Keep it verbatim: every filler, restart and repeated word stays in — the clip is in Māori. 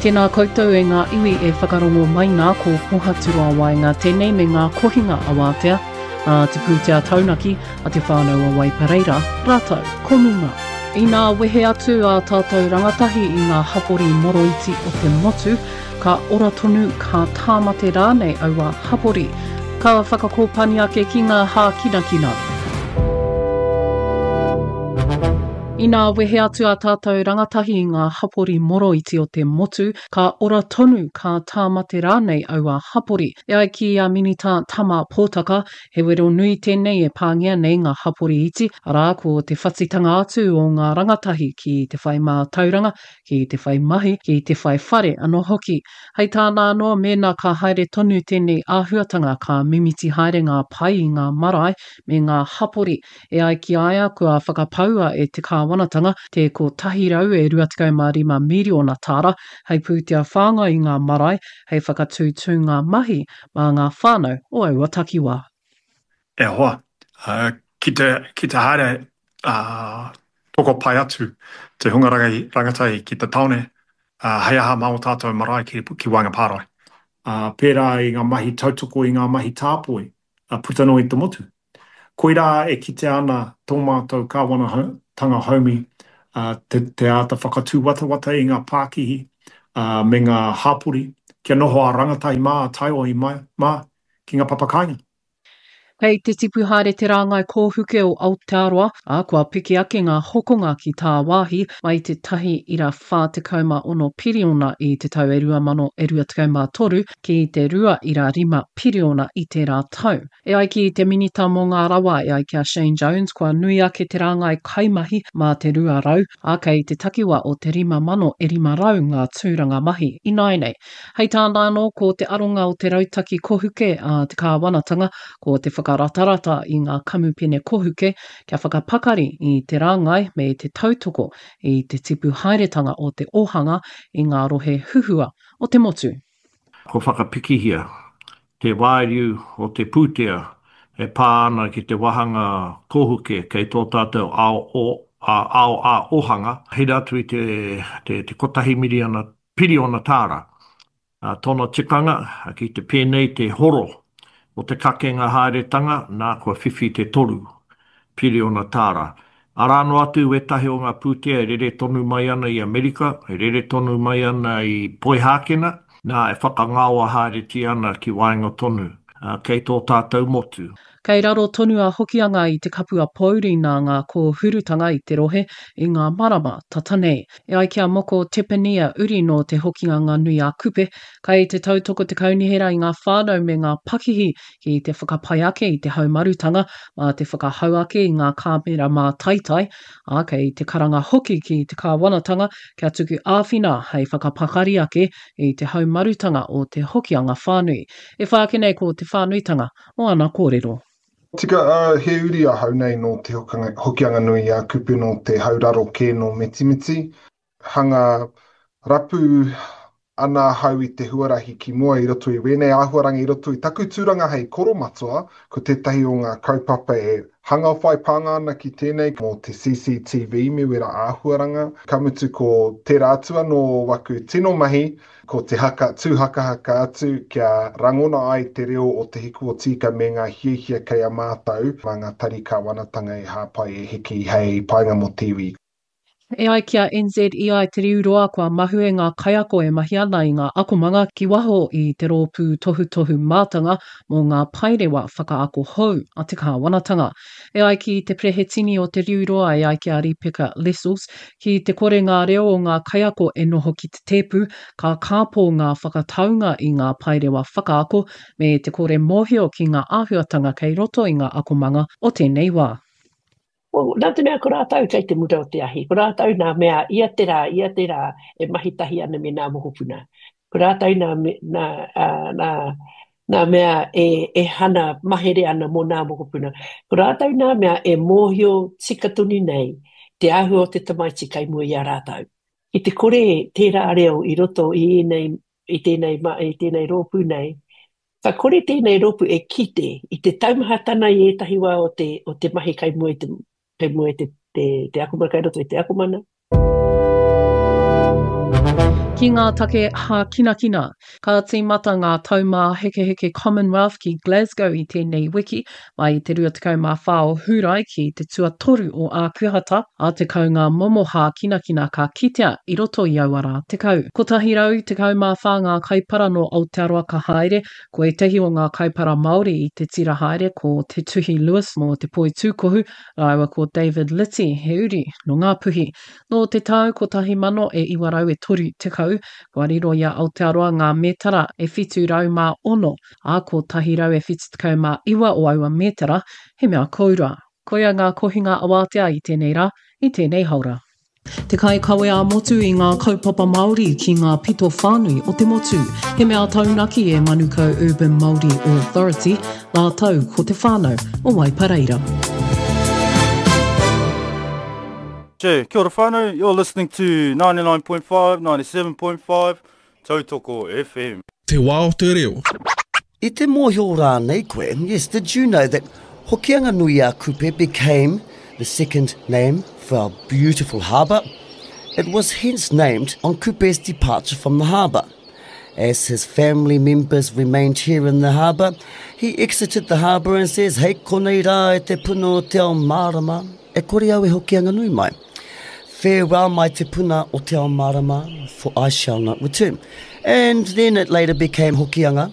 Ke nā koutou e ngā iwi e whakarongo mai nā ko pohaturua wai ngā tenei me ngā kohinga awatea, a te pūtea taunaki a te whānau a Waipareira, rātou, komunga. I nā wehe atu a tātou rangatahi i ngā hapori moroiti o te motu, ka ora tonu ka tāmate rānei aua hapori, ka whakakōpani ake ki ngā hā kina kina. I nā wehe atu a tātou rangatahi i ngā hapori moroiti o te motu, ka ora tonu ka tāmate rānei aua hapori. E ai ki a minita tama pōtaka, he wero nui tēnei e pāngia nei ngā hapori iti, arā ko te whatitanga atu o ngā rangatahi ki te whai mā tauranga, ki te whai mahi, ki te whai whare anō hoki. Hei tāna noa mēnā ka haere tonu tēnei āhuatanga ka mimiti haere ngā pai i ngā marae me ngā hapori. E ai ki aia kua whakapaua e te kā wanatanga te ko tahi rau e rua tekau mā rima miriona tāra, hei pūtea whāngai i ngā marae, hei whakatūtū ngā mahi mā ngā whānau o aua takiwā. E hoa, uh, ki te, ki te haere uh, toko pai atu te hunga rangai, rangatai ki te taone, uh, hei aha mao tātou marae ki, ki Wangapārai. Uh, pērā i ngā mahi tautoko i ngā mahi tāpoi, uh, putano i te motu. Koirā e kite ana tō mātou kāwana tanga haumi uh, te, te āta whakatū wata wata i ngā Pākihi uh, me ngā hapori, kia noho a rangatai mā a taiwa i mai, mā ki ngā papakainga. Kei te tipu haere te rāngai kōhuke o Aotearoa, a kua piki ake ngā hokonga ki tā wāhi mai te tahi ira whā te kauma ono piriona i te tau e rua mano e rua te kauma toru ki te rua ira rima piriona i te rā tau. E ai ki te minita mō ngā rawa e ai ki a Shane Jones kua nui ake te rāngai kaimahi mā te rua rau, a kei te takiwa o te rima mano e rima rau ngā tūranga mahi i nainei. Hei tāna anō ko te aronga o te rautaki kohuke a te kāwanatanga ko te whakaratarata i ngā kamupene kohuke kia whakapakari i te rāngai me te tautoko i te tipu haeretanga o te ohanga i ngā rohe huhua o te motu. Ko whakapikihia, te wāriu o te pūtea e pā ana ki te wahanga kohuke kei tō tātou ao o a ao a ohanga. Hei atu i te, te, te kotahi miriona piriona tāra. Uh, tōna tikanga ki te pēnei te horo o te kakenga haeretanga, nā kua whiwhi te toru, piriona tāra. Arāno atu e tahi o ngā pūtea e rere tonu mai ana i Amerika, e rere tonu mai ana i Poihākena, nā e whakangaua haereti ana ki Wainga tonu, uh, kei tō tātou motu. Kei raro tonu a hokianga i te kapua pauri nā ngā ko hurutanga i te rohe i ngā marama tatanei. E ai kia moko tepenia uri no te hokianga nui a kupe, kei te tautoko te kaunihera i ngā whānau me ngā pakihi ki te whakapai ake i te haumarutanga, mā te whakahau ake i ngā kāmera mā taitai, a kei te karanga hoki ki te kāwanatanga kia tuku āwhina hei whakapakari ake i te haumarutanga o te hokianga whānui. E whākenei ko te whānuitanga o ana kōrero. Tika uh, he uri a hau nei no te hokanga, hokianga nui a kupu no te hauraro ke no metimiti. Hanga rapu ana hau i te huarahi ki mua i roto i wēnei āhuaranga i roto i taku tūranga hei koromatua, ko tētahi o ngā kaupapa e hanga whai pānga ana ki tēnei mo te C C T V me wera āhuaranga. Ka mutu ko te rātua no waku tino mahi, ko te haka, tūhaka haka atu kia rangona ai te reo o te hiku o tika me ngā hiehia kei a mātau, mā ngā tarika wanatanga e hāpai e hiki hei painga mo tiwi. E ai kia N Z I I te riuroa kua mahu e ngā kaiako e mahi ana i ngā akomanga ki waho i te rōpū tohu tohu mātanga mō ngā pairewa whakaako hou a te kāwanatanga. E ai ki te prehetini o te riuroa e ai ki a Ripeka Lessels ki te kore ngā reo o ngā kaiako e noho ki te tepu ka kāpō ngā whakataunga i ngā pairewa whakaako me te kore mōhio ki ngā āhuatanga kei roto i ngā akomanga o tēnei wā. Well, nā te mea ko rātau kei te muta o te ahi. Ko rātau nā mea ia te rā, ia te rā e mahitahi ana me nā mohopuna. Ko rātau nā, nā, uh, nā, nā mea e, e hana mahere ana mō nā mohopuna. Ko rātau nā mea e mōhio tikatuni nei te ahu o te tamaiti kai mua i a rātau. I te kore tērā reo i roto i, nei, i tēnei, i tēnei rōpū nei, ka kore tēnei rōpū e kite i te taumahatana i etahi wā o te, o te mahi kai mua i te Kei mua te, te, te akumana, kai roto i te akumana. Ki ngā take hā kina kina, ka tīmata ngā taumā heke heke Commonwealth ki Glasgow i tēnei wiki, mai i te rua tekau mā whao hurai ki te tuatoru o ākuhata, a te kau ngā momo hā kina kina ka kitea i roto i auara tekau. Ko tahi rau tekau mā whā ngā kaipara no Aotearoa ka haere, ko e tehi o ngā kaipara Māori i te tira haere ko te Tuhi Lewis mō te Poi Tūkohu, rāua ko David Litty he uri no ngā puhi. No te tau ko tahi mano e iwarau e toru tekau, kua riro ia Aotearoa ngā metara e whitu rau mā ono, a ko tahi rau e whitu tekau mā iwa o aua metara, he mea koura. Koia ngā kohinga awatea i tēnei rā, i tēnei haura. Te kai kawe a motu i ngā kaupapa Māori ki ngā pito whānui o te motu, he mea taunaki e Manukau Urban Māori Authority, nā tau ko te whānau o Waipareira. Che, kia ora whānau, you're listening to ninety-nine point five, ninety-seven point five, Tautoko F M. Te wā o te reo. I te mōhio rānei koe, yes, did you know that Hokianga Nui a Kupe became the second name for our beautiful harbour? It was hence named on Kupe's departure from the harbour. As his family members remained here in the harbour, he exited the harbour and says, hei konei rā e te puno o te ao marama, e kore au e Hokianga Nui mai. Farewell mai te puna o te ao marama, for I shall not return. And then it later became Hokianga